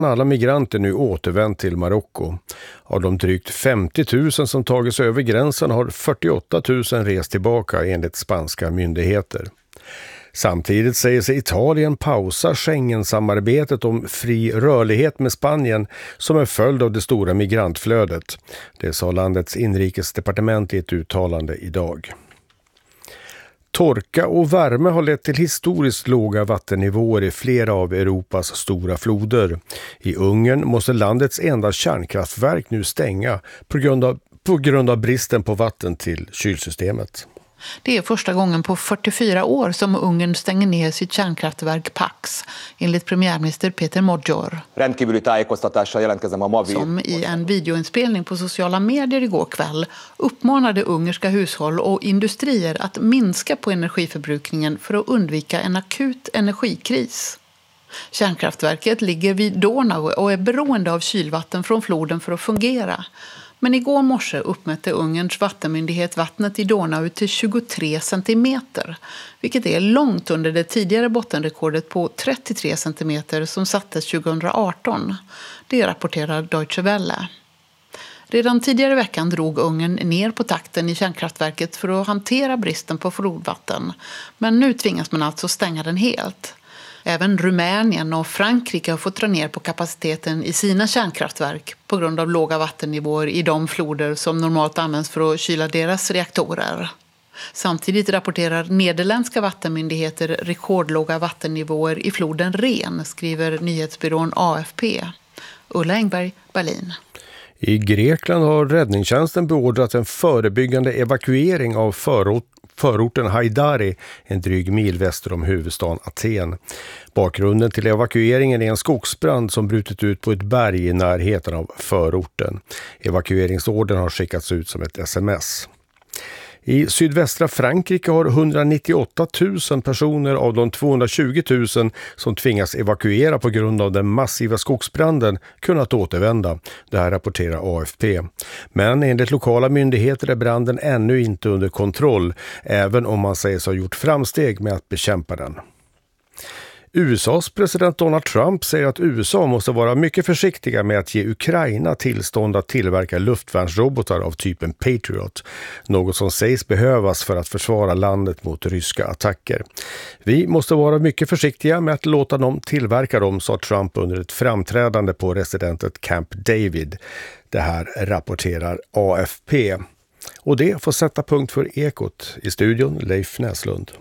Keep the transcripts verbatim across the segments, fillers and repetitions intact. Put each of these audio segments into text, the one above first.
alla migranter nu återvänt till Marocko. Av de drygt femtio tusen som tagit sig över gränsen har fyrtioåtta tusen rest tillbaka enligt spanska myndigheter. Samtidigt säger sig Italien pausa Schengen-samarbetet om fri rörlighet med Spanien som en följd av det stora migrantflödet. Det sa landets inrikesdepartement i ett uttalande idag. Torka och värme har lett till historiskt låga vattennivåer i flera av Europas stora floder. I Ungern måste landets enda kärnkraftverk nu stänga på grund av, på grund av bristen på vatten till kylsystemet. Det är första gången på fyrtiofyra år som Ungern stänger ner sitt kärnkraftverk Pax, enligt premiärminister Peter Magyar. Som i en videoinspelning på sociala medier igår kväll uppmanade ungerska hushåll och industrier att minska på energiförbrukningen för att undvika en akut energikris. Kärnkraftverket ligger vid Donau och är beroende av kylvatten från floden för att fungera. Men igår morse uppmätte Ungerns vattenmyndighet vattnet i Donau till tjugotre centimeter, vilket är långt under det tidigare bottenrekordet på trettiotre centimeter som sattes tjugoarton. Det rapporterar Deutsche Welle. Redan tidigare veckan drog Ungern ner på takten i kärnkraftverket för att hantera bristen på flodvatten, men nu tvingas man alltså stänga den helt. Även Rumänien och Frankrike har fått dra ner på kapaciteten i sina kärnkraftverk på grund av låga vattennivåer i de floder som normalt används för att kyla deras reaktorer. Samtidigt rapporterar nederländska vattenmyndigheter rekordlåga vattennivåer i floden Ren, skriver nyhetsbyrån A F P. Ulla Engberg, Berlin. I Grekland har räddningstjänsten beordrat en förebyggande evakuering av förort förorten Haidari, en dryg mil väster om huvudstaden Aten. Bakgrunden till evakueringen är en skogsbrand som brutit ut på ett berg i närheten av förorten. Evakueringsordern har skickats ut som ett sms. I sydvästra Frankrike har etthundranittioåtta tusen personer av de tvåhundratjugo tusen som tvingas evakuera på grund av den massiva skogsbranden kunnat återvända. Det här rapporterar A F P. Men enligt lokala myndigheter är branden ännu inte under kontroll, även om man säger sig ha gjort framsteg med att bekämpa den. U S A:s president Donald Trump säger att U S A måste vara mycket försiktiga med att ge Ukraina tillstånd att tillverka luftvärnsrobotar av typen Patriot, något som sägs behövas för att försvara landet mot ryska attacker. Vi måste vara mycket försiktiga med att låta dem tillverka dem, sa Trump under ett framträdande på residentet Camp David. Det här rapporterar A F P. Och det får sätta punkt för Ekot. I studion Leif Näslund.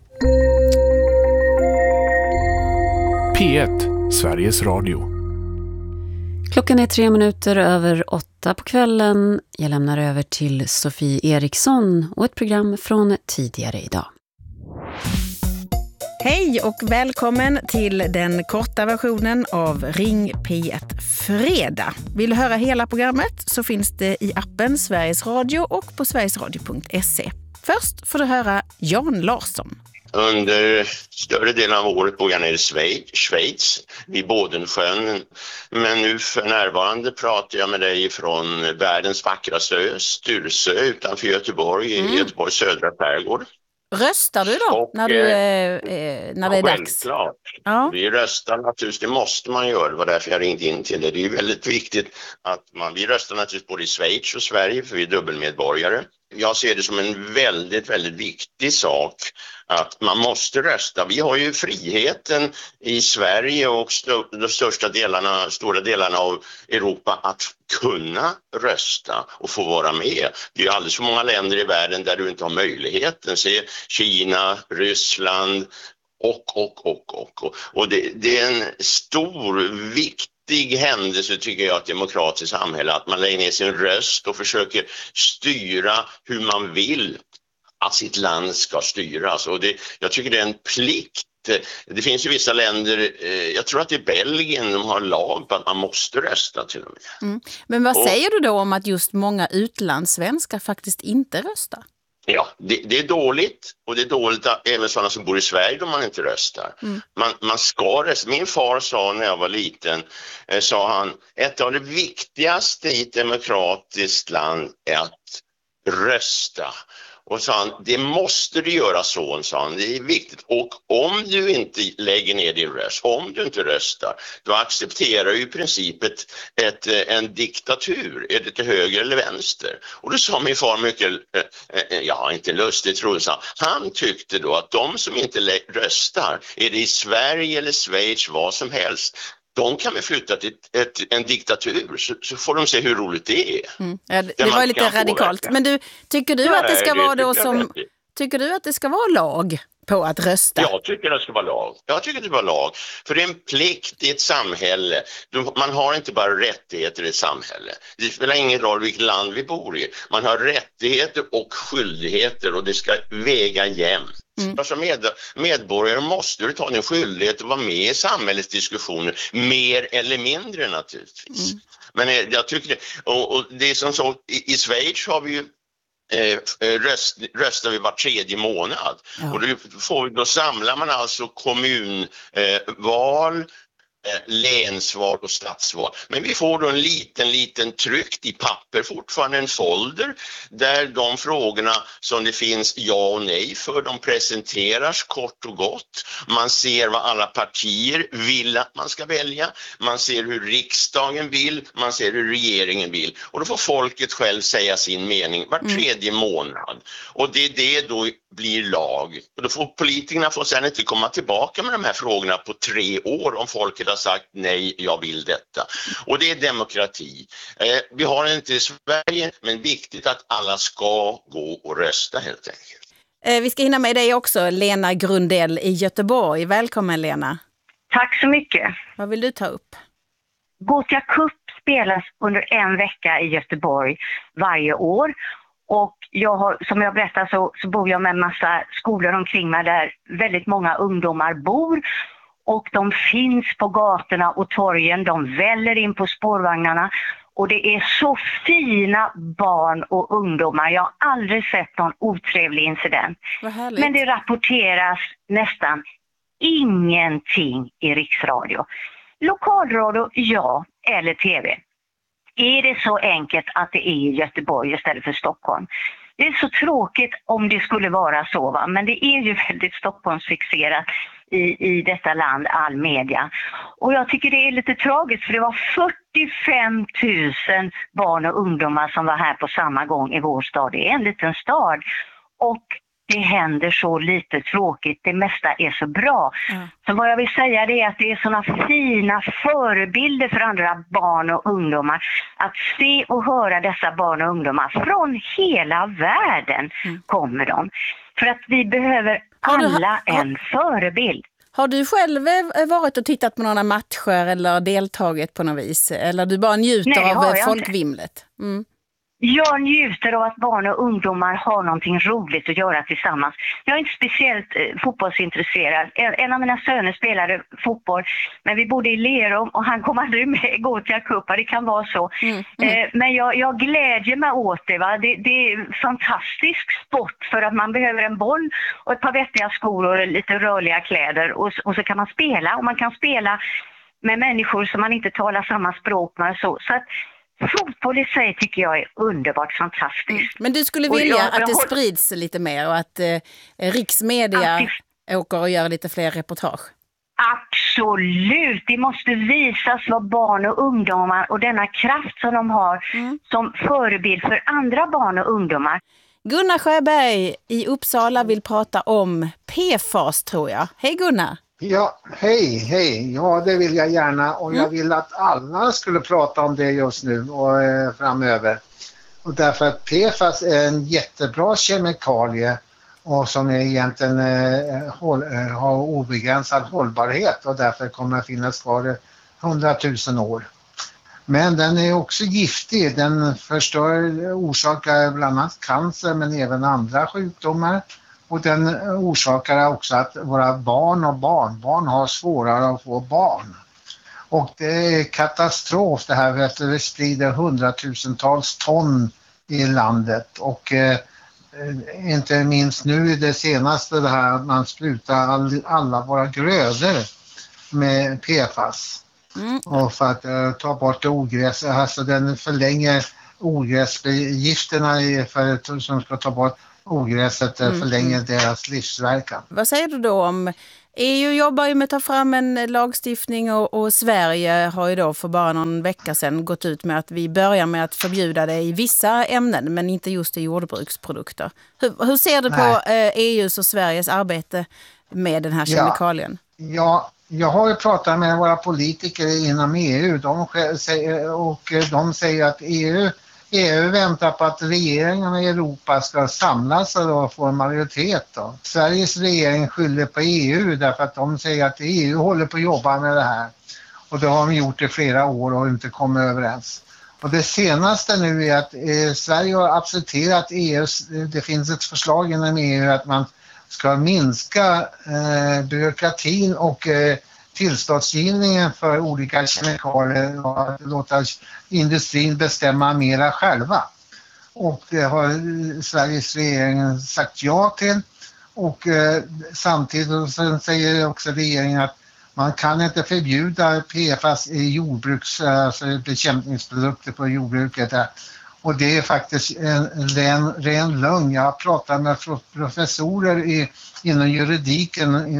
P ett, Sveriges Radio. Klockan är tre minuter över åtta på kvällen. Jag lämnar över till Sofie Eriksson och ett program från tidigare idag. Hej och välkommen till den korta versionen av Ring P ett Fredag. Vill du höra hela programmet så finns det i appen Sveriges Radio och på sverigesradio punkt se. Först får du höra Jan Larsson. Under större delen av året bor jag nere i Schweiz, Schweiz vid Bodensjön. Men nu för närvarande pratar jag med dig från världens vackraste ö, Styrsö utanför Göteborg, mm. i Göteborgs södra skärgård. Röstar du då och, när, du, eh, när det är dags? Självklart. Ja. Vi röstar naturligtvis, det måste man göra. Det var därför jag ringde in till det. Det är väldigt viktigt att man, vi röstar naturligtvis både i Schweiz och Sverige för vi är dubbelmedborgare. Jag ser det som en väldigt, väldigt viktig sak att man måste rösta. Vi har ju friheten i Sverige och st- de största delarna, stora delarna av Europa att kunna rösta och få vara med. Det är alldeles för många länder i världen där du inte har möjligheten. Se Kina, Ryssland och, och, och, och. Och, och det, det är en stor, viktig händelse tycker jag, ett demokratiskt samhälle, att man lägger ner sin röst och försöker styra hur man vill att sitt land ska styras. Och det, jag tycker det är en plikt. Det finns ju vissa länder, eh, jag tror att det är Belgien, de har lag på att man måste rösta till och med. Mm. Men vad och, säger du då om att just många utlandssvenskar faktiskt inte röstar? Ja, det, det är dåligt. Och det är dåligt att även sådana som bor i Sverige om man inte röstar. Mm. Man, man ska rösta. Min far sa när jag var liten, eh, sa han, ett av det viktigaste i ett demokratiskt land är att rösta. Och sa han, det måste du göra så, sa han, det är viktigt. Och om du inte lägger ner din röst, om du inte röstar, då accepterar du i princip ett, ett, en diktatur. Är det till höger eller vänster? Och då sa min far mycket, ja inte lustigt tror jag, han tyckte då att de som inte röstar, är det i Sverige eller Schweiz, vad som helst, de kan vi flytta till ett, ett, en diktatur så, så får de se hur roligt det är. Mm. Ja, det det var lite radikalt. Påverka. Men du, tycker du Nej, att det ska det vara då som... Tycker du att det ska vara lag på att rösta? Jag tycker det ska vara lag. Jag tycker det ska vara lag. För det är en plikt i ett samhälle. Man har inte bara rättigheter i ett samhälle. Det spelar ingen roll vilket land vi bor i. Man har rättigheter och skyldigheter och det ska väga jämnt. Mm. Som med, medborgare måste du ta din skyldighet att vara med i samhällets diskussioner, mer eller mindre naturligtvis. Mm. Men jag tycker det, och, och det är som så, i, i Schweiz har vi ju eh, röst, röstar vi var tredje månad. Ja. Och då, får, då samlar man alltså kommunval, eh, länsval och stadsval. Men vi får då en liten, liten tryckt i papper, fortfarande en folder, där de frågorna som det finns ja och nej för, de presenteras kort och gott. Man ser vad alla partier vill att man ska välja. Man ser hur riksdagen vill, man ser hur regeringen vill. Och då får folket själv säga sin mening var tredje mm. månad. Och det är det då blir lag. Och då får politikerna får sedan inte komma tillbaka med de här frågorna på tre år om folket har sagt nej, jag vill detta. Och det är demokrati. Eh, vi har inte i Sverige, men viktigt att alla ska gå och rösta helt enkelt. Eh, vi ska hinna med dig också, Lena Grundell i Göteborg. Välkommen Lena. Tack så mycket. Vad vill du ta upp? Gothia Cup spelas under en vecka i Göteborg varje år. Och jag har, som jag berättade så, så bor jag med en massa skolor omkring mig där väldigt många ungdomar bor. Och de finns på gatorna och torgen, de väller in på spårvagnarna. Och det är så fina barn och ungdomar. Jag har aldrig sett någon otrevlig incident. Men det rapporteras nästan ingenting i riksradio. Lokalradio, ja, eller tv. Är det så enkelt att det är i Göteborg istället för Stockholm? Det är så tråkigt om det skulle vara så, va? Men det är ju väldigt Stockholmsfixerat i, i detta land, all media. Och jag tycker det är lite tragiskt för det var fyrtiofem tusen barn och ungdomar som var här på samma gång i vår stad. Det är en liten stad och det händer så lite tråkigt. Det mesta är så bra. Mm. Så vad jag vill säga det är att det är såna fina förebilder för andra barn och ungdomar. Att se och höra dessa barn och ungdomar från hela världen mm. kommer de. För att vi behöver alla ha, ha, en förebild. Har du själv varit och tittat på några matcher eller deltagit på något vis? Eller du bara njuter Nej, av folkvimlet? Mm. Jag njuter av att barn och ungdomar har någonting roligt att göra tillsammans. Jag är inte speciellt eh, fotbollsintresserad. En, en av mina söner spelade fotboll, men vi bodde i Lerum och han kom aldrig med i Gothia Cup. Det kan vara så. Mm, mm. Eh, men jag, jag glädjer mig åt det. Va? Det, det är fantastisk sport för att man behöver en boll och ett par vettiga skor och lite rörliga kläder. Och, och så kan man spela. Och man kan spela med människor som man inte talar samma språk med. Så, så att fotboll i sig tycker jag är underbart fantastiskt. Mm. Men du skulle vilja jag, jag att det håll... sprids lite mer och att eh, riksmedia att det... åker och gör lite fler reportage? Absolut, det måste visas vad barn och ungdomar och denna kraft som de har mm. som förebild för andra barn och ungdomar. Gunnar Sjöberg i Uppsala vill prata om P F A S tror jag. Hej Gunnar! Ja, hej, hej. Ja, det vill jag gärna och mm. jag vill att alla skulle prata om det just nu och eh, framöver. Och därför att P F A S är en jättebra kemikalie och som är egentligen eh, håll, eh, har obegränsad hållbarhet och därför kommer att finnas kvar i hundratusen år. Men den är också giftig. Den förstör, orsakar bland annat cancer men även andra sjukdomar. Och den orsakar också att våra barn och barnbarn har svårare att få barn. Och det är katastrof det här för att det sprider hundratusentals ton i landet. Och eh, inte minst nu i det senaste det här att man sprutar all, alla våra grödor med P F A S. Mm. Och för att eh, ta bort ogräs, alltså den förlänger ogräsgifterna för, som ska ta bort ogräset mm. förlänger deras livsverkan. Vad säger du då om E U jobbar ju med att ta fram en lagstiftning och, och Sverige har ju då för bara någon vecka sedan gått ut med att vi börjar med att förbjuda det i vissa ämnen men inte just i jordbruksprodukter. Hur, hur ser du Nej. på eh, E U:s och Sveriges arbete med den här kemikalien? Ja, ja, jag har ju pratat med våra politiker inom E U de säger, och de säger att E U E U väntar på att regeringen i Europa ska samlas och få en majoritet. Då. Sveriges regering skyller på E U därför att de säger att E U håller på att jobba med det här. Och det har de gjort i flera år och inte kommit överens. Och det senaste nu är att eh, Sverige har accepterat E U. Det finns ett förslag inom E U att man ska minska eh, byråkratin och eh, tillståndsgivningen för olika kemikalier och att låta industrin bestämma mera själva. Och det har Sveriges regering sagt ja till. Och eh, samtidigt så säger också regeringen att man kan inte förbjuda P F A S i jordbruks, alltså bekämpningsprodukter på jordbruket. Där. Och det är faktiskt en ren, ren lögn. Jag har pratat med professorer i, inom juridiken i,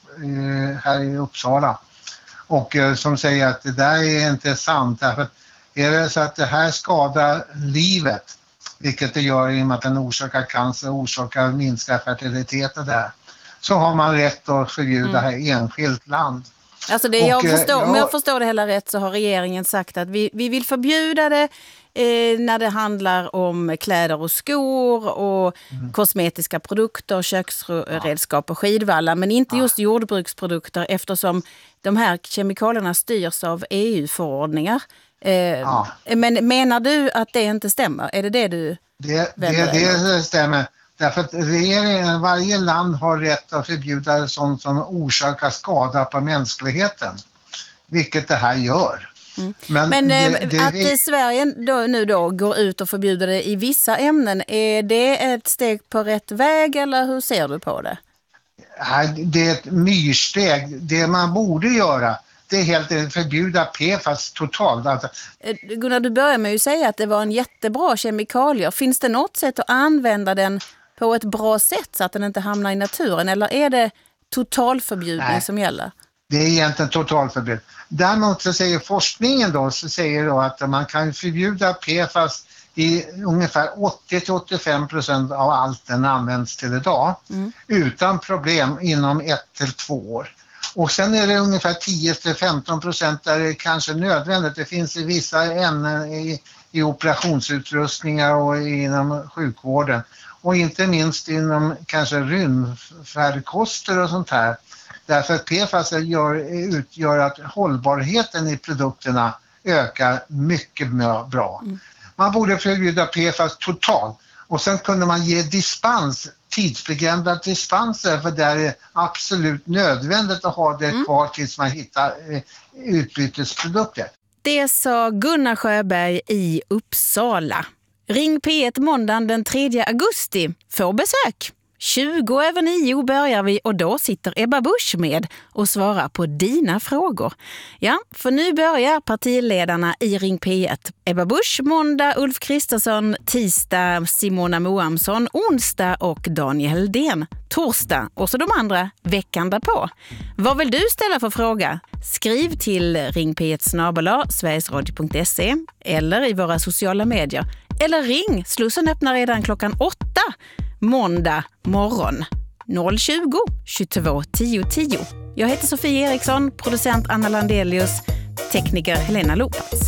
i, här i Uppsala. Och eh, som säger att det där är inte sant. Därför är det så att det här skadar livet, vilket det gör i och med att den orsakar cancer och orsakar minskad fertilitet och där, så har man rätt att förbjuda mm. här enskilt land. Alltså det jag förstår, ja, om jag förstår det hela rätt så har regeringen sagt att vi, vi vill förbjuda det eh, när det handlar om kläder och skor och mm. kosmetiska produkter, köksredskap och skidvallar, men inte ja. just jordbruksprodukter eftersom de här kemikalierna styrs av E U-förordningar. Eh, ja. Men menar du att det inte stämmer? Är det det du det, det, det stämmer. Därför att regeringen, varje land har rätt att förbjuda sånt som orsakar skada på mänskligheten. Vilket det här gör. Mm. Men, Men det, det, att det, Sverige då, nu då går ut och förbjuder det i vissa ämnen, är det ett steg på rätt väg eller hur ser du på det? Det är ett myrsteg. Det man borde göra, det är helt enkelt förbjuda P F A S totalt. Alltså. Gunnar, du börjar med att säga att det var en jättebra kemikalier. Finns det något sätt att använda den på ett bra sätt så att den inte hamnar i naturen? Eller är det totalförbjudning Nej. som gäller? Det är egentligen totalförbud. Däremot så säger forskningen då, så säger då att man kan förbjuda P F A S i ungefär åttio till åttiofem procent av allt den används till idag. Mm. Utan problem inom ett till två år. Och sen är det ungefär tio till femton procent där det är kanske nödvändigt. Det finns i vissa ämnen i, i operationsutrustningar och inom sjukvården. Och inte minst inom kanske rymdfärdkoster och sånt här. Därför att P F A S gör, utgör att hållbarheten i produkterna ökar mycket bra. Mm. Man borde förbjuda P F A S totalt. Och sen kunde man ge dispens, tidsbegränsade dispenser, för det är absolut nödvändigt att ha det kvar mm. tills man hittar eh, utbytesprodukter. Det sa Gunnar Sjöberg i Uppsala. Ring P ett måndagen den tredje augusti. Få besök. tjugo över nio börjar vi och då sitter Ebba Busch med och svarar på dina frågor. Ja, för nu börjar partiledarna i Ring P ett. Ebba Busch måndag, Ulf Kristersson tisdag, Simona Moamsson onsdag och Daniel Heldén torsdag. Och så de andra veckan därpå. Vad vill du ställa för fråga? Skriv till ring p ett snabel-a sverigesradio punkt se eller i våra sociala medier. Eller ring, Slussen öppnar redan klockan åtta. Måndag morgon noll tjugo tjugotvå tio tio. Jag heter Sofie Eriksson, producent Anna Landelius, tekniker Helena Lopez.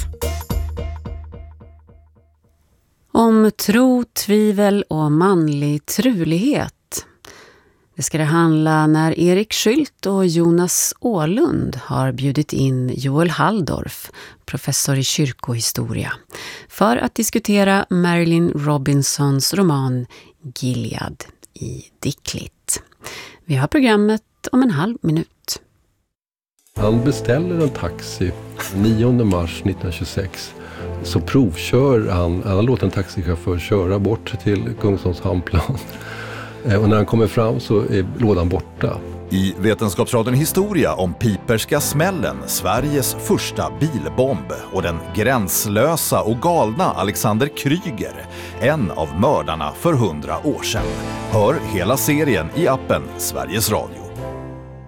Om tro, tvivel och manlig trulighet. Det ska det handla när Erik Skylt och Jonas Åhlund har bjudit in Joel Halldorf, professor i kyrkohistoria, för att diskutera Marilynne Robinsons roman Gilead i Dicklit. Vi har programmet om en halv minut. Han beställer en taxi nionde mars nittonhundratjugosex. Så provkör han, han låter en taxichaufför köra bort till Kungsholms hamnplan. Och när han kommer fram så är lådan borta. I Vetenskapsradion Historia om Piperska smällen, Sveriges första bilbomb, och den gränslösa och galna Alexander Kryger, en av mördarna för hundra år sedan. Hör hela serien i appen Sveriges Radio.